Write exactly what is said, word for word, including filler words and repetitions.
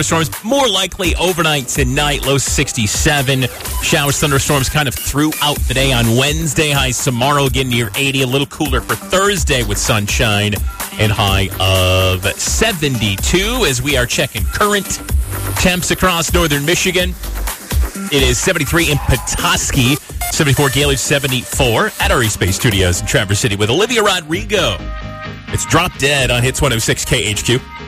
Storms more likely overnight tonight, low sixty-seven. Showers, thunderstorms kind of throughout the day on Wednesday. Highs tomorrow again near eighty. A little cooler for Thursday with sunshine and high of seventy-two as we are checking current temps across northern Michigan. It is seventy-three in Petoskey, seventy-four Gale, seventy-four at our East Bay Studios in Traverse City with Olivia Rodrigo. It's Drop Dead on Hits one oh six K H Q.